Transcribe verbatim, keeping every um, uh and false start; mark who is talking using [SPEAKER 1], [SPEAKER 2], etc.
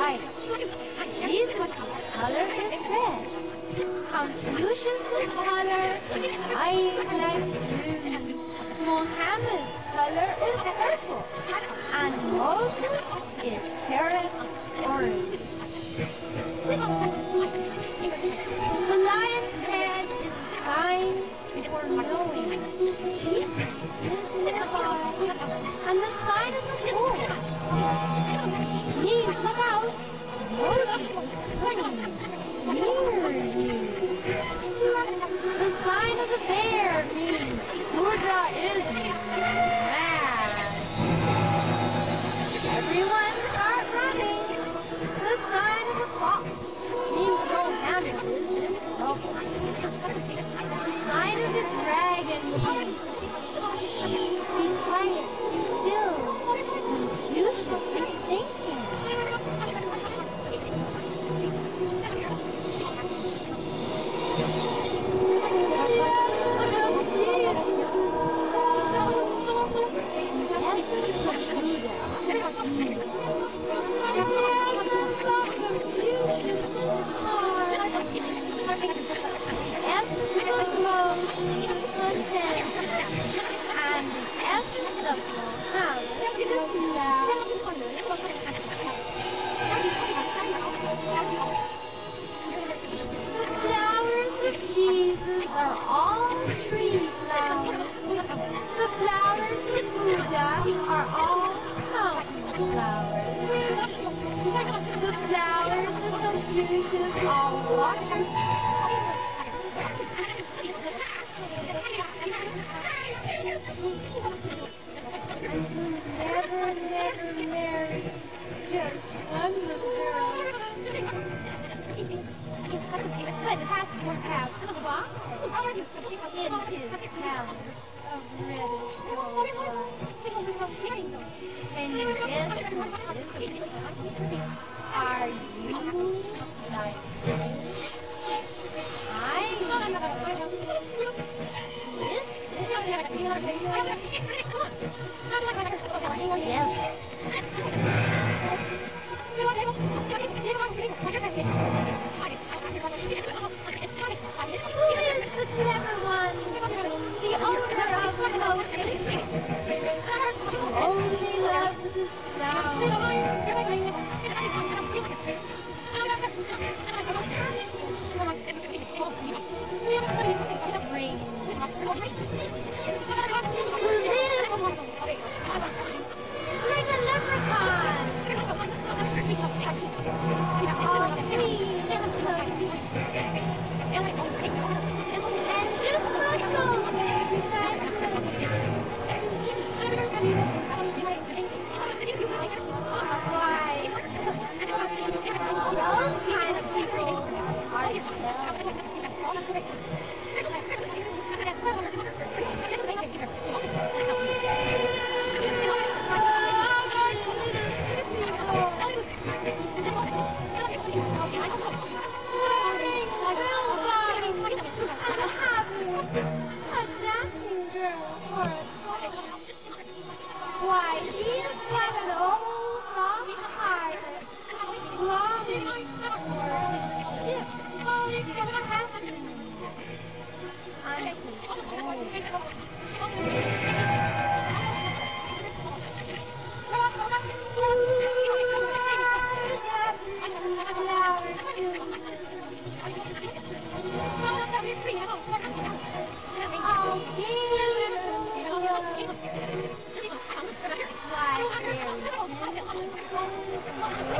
[SPEAKER 1] white. Jesus' color is red. Confucius' color is light like blue. Muhammad's color is purple. And Moses is carrot orange. The lion's head is a sign for knowing. Jesus is nearby. And the sign is a bull. Please look out. Moses is coming near you. The sign of the bear means Buddha is mad. Everyone start running. The sign of the fox means Mohammed is in trouble. The sign of the dragon means be quiet, still. Confucius is thinking. Jesus are all tree flowers. The flowers of Buddha are all mountain flowers. The flowers of Confucius are water. Never, never marry just one little girl. But has to have what? In his palace of reddish gold light. And you guess what this is? Are you like this? I'm Who is the clever one? The owner of the potion. Only loves the sound. Ring. Who lives? Like a leprechaun. Oh, please, and just like those beside why, those kind of people are yourself. Why, he's got an old lost heart, longing for his ship to captain. I'm Why,